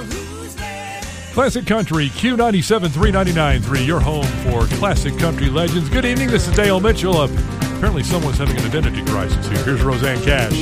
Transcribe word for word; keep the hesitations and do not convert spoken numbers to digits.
Classic Country, Q ninety-seven three ninety-nine point three, your home for classic country legends. Good evening, this is Dale Mitchell. Uh, apparently someone's having an identity crisis here. Here's Roseanne Cash.